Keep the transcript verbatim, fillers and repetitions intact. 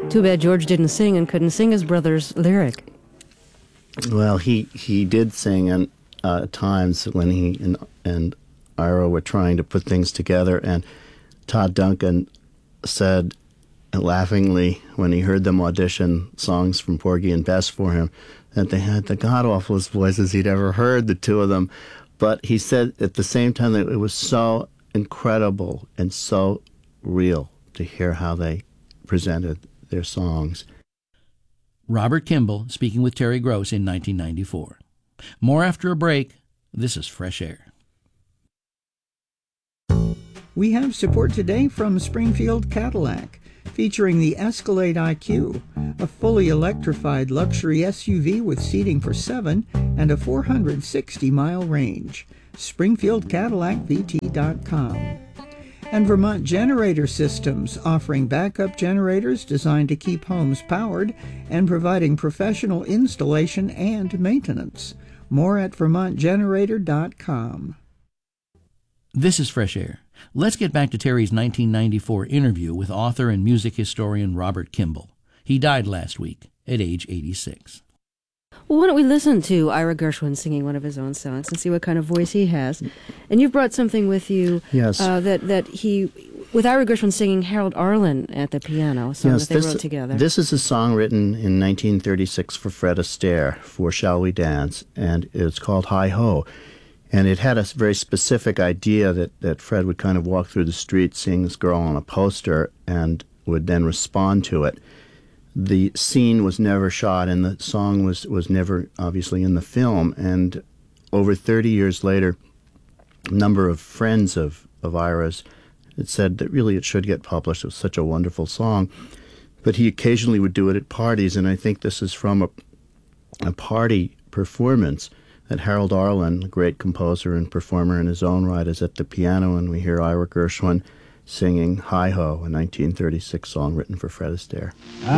Too bad George didn't sing and couldn't sing his brother's lyric. Well, he, he did sing and, uh, at times when he and, and Ira were trying to put things together, and Todd Duncan said laughingly when he heard them audition songs from Porgy and Bess for him that they had the god-awfulest voices he'd ever heard, the two of them. But he said at the same time that it was so incredible and so real to hear how they presented their songs. Robert Kimball speaking with Terry Gross in nineteen ninety-four. More after a break. This is Fresh Air. We have support today from Springfield Cadillac, featuring the Escalade I Q, a fully electrified luxury S U V with seating for seven and a four hundred sixty mile range. Springfield Cadillac V T dot com. And Vermont Generator Systems, offering backup generators designed to keep homes powered and providing professional installation and maintenance. More at Vermont Generator dot com. This is Fresh Air. Let's get back to Terry's nineteen ninety-four interview with author and music historian Robert Kimball. He died last week at age eighty-six. Well, why don't we listen to Ira Gershwin singing one of his own songs and see what kind of voice he has? And you've brought something with you. Yes. Uh, that, that he, with Ira Gershwin singing Harold Arlen at the piano, a song yes, that they this, wrote together. This is a song written in nineteen thirty-six for Fred Astaire for Shall We Dance, and it's called Hi Ho. And it had a very specific idea that, that Fred would kind of walk through the street seeing this girl on a poster and would then respond to it. The scene was never shot, and the song was, was never obviously in the film. And over thirty years later, a number of friends of, of Ira's had said that really it should get published. It was such a wonderful song. But he occasionally would do it at parties, and I think this is from a, a party performance that Harold Arlen, the great composer and performer in his own right, is at the piano, and we hear Ira Gershwin singing Hi Ho, a nineteen thirty-six song written for Fred Astaire.